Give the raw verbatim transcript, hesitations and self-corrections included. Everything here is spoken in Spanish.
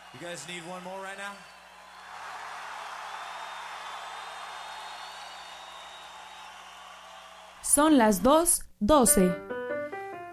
You guys need one more right now? Son las dos doce.